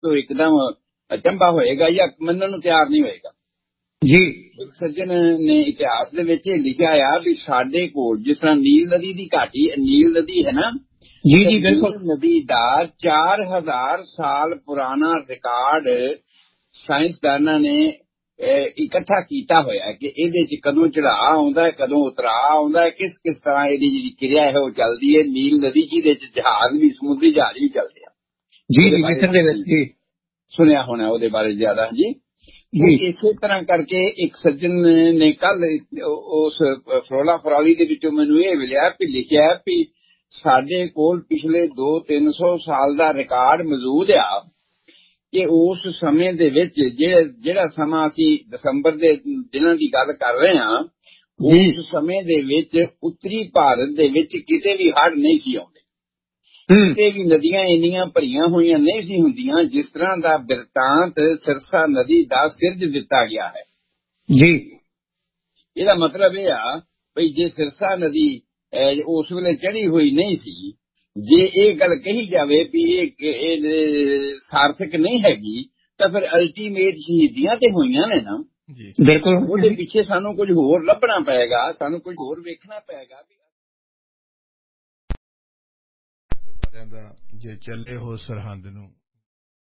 ਤੋਂ ਇੱਕਦਮ ਅਚੰਭਾ ਹੋਏਗਾ ਜਾਂ ਮੰਨਣ ਨੂੰ ਤਿਆਰ ਨਹੀਂ ਹੋਏਗਾ ਜੀ। ਇੱਕ ਸੱਜਣ ਨੇ ਇਤਿਹਾਸ ਦੇ ਵਿੱਚ ਲਿਖਿਆ ਆ ਵੀ ਸਾਡੇ ਕੋਲ ਜਿਸ ਤਰ੍ਹਾਂ ਨੀਲ ਨਦੀ ਦੀ ਘਾਟੀ, ਨੀਲ ਨਦੀ ਹੈ ਨਾ ਜੀ ਜੀ ਬਿਲਕੁਲ, ਨੀਲ ਨਦੀ ਦਾ 4000 ਸਾਲ ਪੁਰਾਣਾ ਰਿਕਾਰਡ ਸਾਇੰਸਦਾਨਾਂ ਨੇ ਇਕੱਠਾ ਕੀਤਾ ਹੋਇਆ ਕਿ ਇਹਦੇ ਚ ਕਦੋਂ ਚੜਾਅ ਆਉਂਦਾ ਹੈ, ਕਦੋਂ ਉਤਰਾਅ ਆਉਂਦਾ ਹੈ, ਕਿਸ ਕਿਸ ਤਰ੍ਹਾਂ ਇਹਦੀ ਜਿਹੜੀ ਕਿਰਿਆ ਹੈ ਉਹ ਚੱਲਦੀ ਹੈ। ਨੀਲ ਨਦੀ ਜਿਹਦੇ ਚ ਜਹਾਜ਼ ਵੀ, ਸਮੁੰਦਰੀ ਜਹਾਜ਼ ਵੀ ਚੱਲਦੇ ਆ। ਜੀ ਜੀ ਮਿਸਰ ਦੇ ਵਿੱਚ ਜੀ ਸੁਣਿਆ ਹੋਣਾ ਉਹਦੇ ਬਾਰੇ ਜ਼ਿਆਦਾ ਜੀ। ਇਸੇ ਤਰ੍ਹਾਂ ਕਰਕੇ ਇੱਕ ਸੱਜਣ ਨੇ ਕੱਲ ਉਸ ਫਰੋਲਾ ਫਰਾਲੀ ਦੇ ਵਿੱਚੋਂ ਮੈਨੂੰ ਇਹ ਮਿਲਿਆ ਵੀ ਲਿਖਿਆ ਵੀ ਸਾਡੇ ਕੋਲ ਪਿਛਲੇ 200-300 ਸਾਲ ਦਾ ਰਿਕਾਰਡ ਮੌਜੂਦ ਆ ਕਿ ਉਸ ਸਮੇਂ ਦੇ ਵਿੱਚ ਜਿਹੜਾ ਸਮਾਂ ਅਸੀਂ ਦਸੰਬਰ ਦੇ ਦਿਨਾਂ ਦੀ ਗੱਲ ਕਰ ਰਹੇ ਹਾਂ, ਉਸ ਸਮੇਂ ਦੇ ਵਿੱਚ ਉੱਤਰੀ ਭਾਰਤ ਦੇ ਵਿੱਚ ਕਿਤੇ ਵੀ ਹੜ੍ਹ ਨਹੀਂ ਸੀ ਆਉਂਦੇ, ਕਿਤੇ ਵੀ ਨਦੀਆਂ ਇੰਨੀਆਂ ਭਰੀਆਂ ਹੋਈਆਂ ਨਹੀਂ ਸੀ ਹੁੰਦੀਆਂ ਜਿਸ ਤਰ੍ਹਾਂ ਦਾ ਬਿਰਤਾਂਤ ਸਿਰਸਾ ਨਦੀ ਦਾ ਸਿਰਜ ਦਿੱਤਾ ਗਿਆ ਹੈ ਜੀ। ਇਹਦਾ ਮਤਲਬ ਇਹ ਆ ਬਈ ਜੇ ਸਿਰਸਾ ਨਦੀ ਉਸ ਵੇਲੇ ਚੜੀ ਹੋਈ ਨਹੀਂ ਸੀ, ਜੇ ਇਹ ਗੱਲ ਕਹੀ ਜਾਵੇ ਵੀ ਇਹ ਸਾਰਥਕ ਨਹੀਂ ਹੈਗੀ ਤਾਂ ਫਿਰ ਅਲਟੀਮੇਟ ਸ਼ਹੀਦੀਆਂ ਤੇ ਹੋਈਆਂ ਨੇ ਨਾ। ਬਿਲਕੁਲ, ਉਹਦੇ ਪਿੱਛੇ ਸਾਨੂੰ ਕੁਝ ਹੋਰ ਲੱਭਣਾ ਪਏਗਾ, ਸਾਨੂੰ ਕੁਝ ਹੋਰ ਵੇਖਣਾ ਪਏਗਾ। ਜੇ ਚੱਲੇ ਹੋ ਸਰਹੰਦ ਨੂੰ